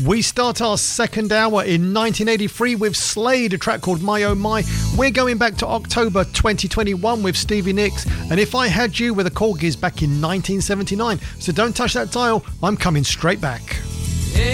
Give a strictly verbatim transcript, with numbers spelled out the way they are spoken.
We start our second hour in nineteen eighty-three with Slade, a track called My Oh My. We're going back to October twenty twenty-one with Stevie Nicks, and If I Had You with the Corgis back in nineteen seventy-nine. So don't touch that dial, I'm coming straight back.